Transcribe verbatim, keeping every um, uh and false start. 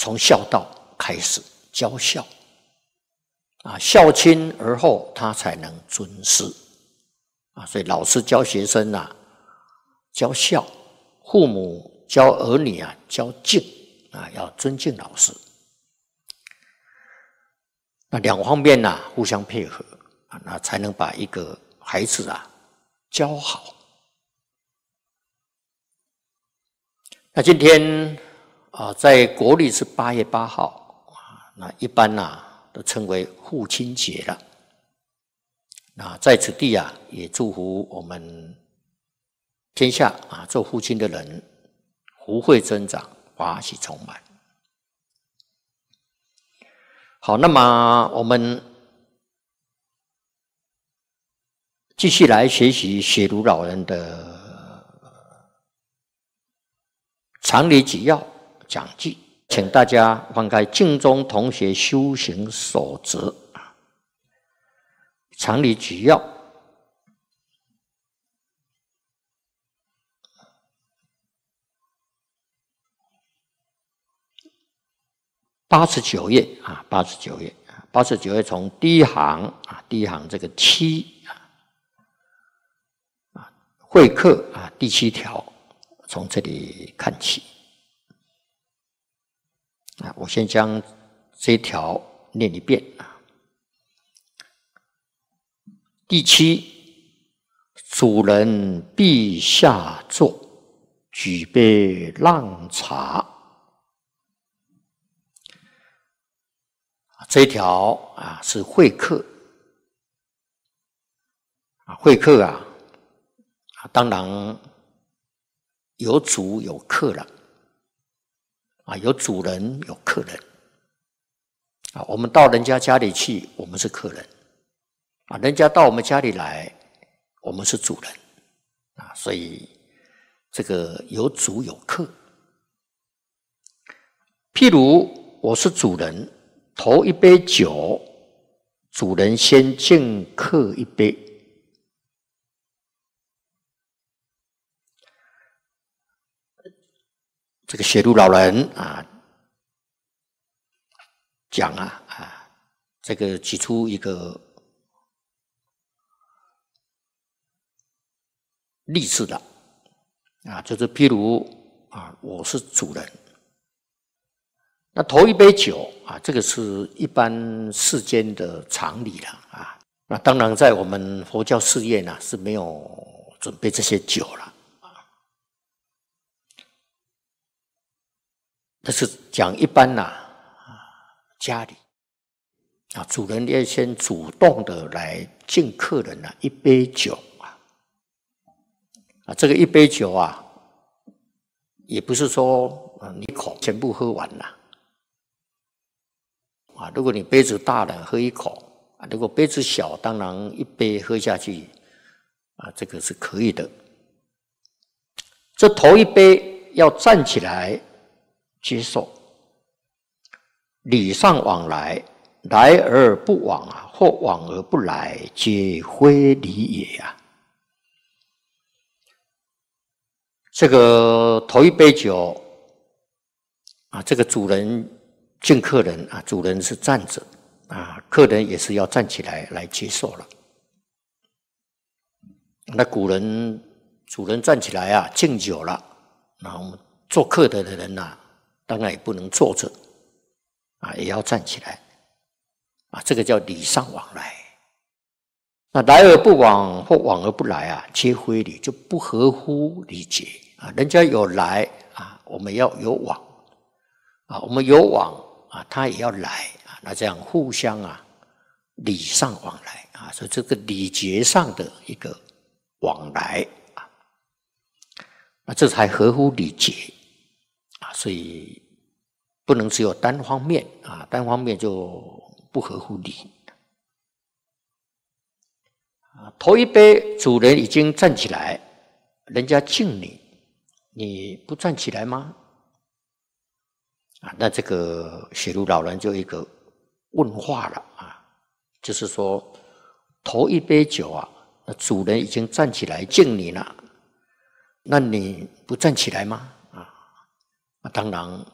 从孝道开始教孝啊，孝亲而后他才能尊师啊，所以老师教学生啊，教孝；父母教儿女啊，教敬啊，要尊敬老师。那两方面啊互相配合啊，那才能把一个孩子啊教好。那今天啊，在国历是八月八号啊，那一般啊都称为父亲节了。那在此地啊，也祝福我们天下啊做父亲的人福慧增长，法喜充满。好，那么我们继续来学习雪庐老人的常理纪要讲记，请大家翻开《净宗同学修行守则》常理纪要八十九页啊，八十九页，八十九页从第一行啊，第一行这个七啊，啊，会客啊，第七条，从这里看起啊，我先将这一条念一遍啊。第七，主人陛下坐，举杯让茶。这一条啊是会客啊，会客啊，当然有主有客了啊，有主人有客人啊。我们到人家家里去，我们是客人啊；人家到我们家里来，我们是主人啊。所以这个有主有客。譬如我是主人。头一杯酒，主人先敬客一杯。这个雪庐老人啊，讲啊啊，这个举出一个例子的啊，就是譬如啊，我是主人。那头一杯酒啊，这个是一般世间的常理了啊。那当然，在我们佛教寺院呢、啊、是没有准备这些酒了啊。这是讲一般呐、啊，家里啊，主人要先主动的来敬客人啊一杯酒啊。啊，这个一杯酒啊，也不是说啊你一口全部喝完了。啊，如果你杯子大了，喝一口；啊，如果杯子小，当然一杯喝下去，啊，这个是可以的。这头一杯要站起来接受，礼尚往来，来而不往啊，或往而不来，皆非礼也啊。这个头一杯酒啊，这个主人敬客人啊，主人是站着啊，客人也是要站起来来接受了。那古人主人站起来啊，敬酒了，那我们做客的人呐、啊，当然也不能坐着啊，也要站起来啊，这个叫礼尚往来。那来而不往或往而不来啊，皆非礼，就不合乎礼节啊。人家有来啊，我们要有往啊，我们有往。啊，他也要来啊，那这样互相啊礼尚往来啊，所以这个礼节上的一个往来啊，那这才合乎礼节啊，所以不能只有单方面啊，单方面就不合乎礼啊。头一杯主人已经站起来，人家敬你，你不站起来吗？啊，那这个雪庐老人就一个问话了啊，就是说头一杯酒啊，那主人已经站起来敬你了，那你不站起来吗？啊，当然